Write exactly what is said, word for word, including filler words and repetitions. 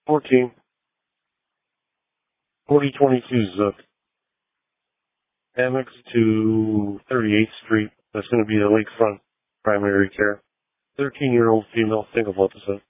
fourteen, forty twenty-two Zook, Amex to thirty-eighth Street. That's going to be the lakefront primary care. thirteen-year-old female, think of what to say.